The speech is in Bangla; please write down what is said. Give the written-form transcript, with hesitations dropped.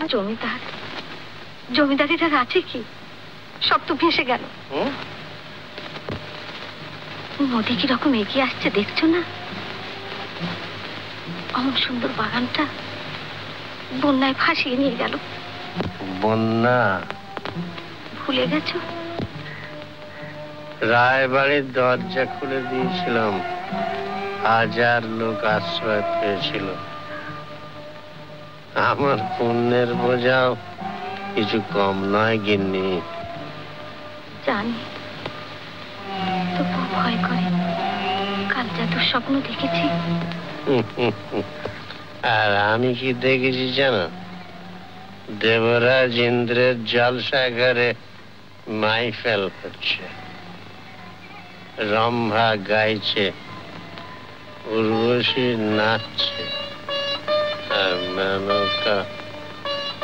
জমিদার, জমিদারির আর আছে কি? সব তো ভেসে গেল। নদী কিরকম এগিয়ে আসছে দেখছো না? অমন সুন্দর বাগানটা বন্যায় ভাসিয়ে নিয়ে গেল। বন্যা? ভুলে গেছো? রায়বাড়ির দরজা খুলে দিয়েছিলাম, হাজার লোক আশ্রয় পেয়েছিল। আমার পুণ্যের বোঝাও কিছু কম নয় গিন্নি। জানি, তবু ভয় করে। কাল যা দুঃস্বপ্ন দেখেছি। আর আমি কি দেখেছি জানো? দেবরাজ ইন্দ্রের জলসাঘরে মাইফেল হচ্ছে, রম্ভা গাইছে, উর্বশী নাচছে, আর মেনকা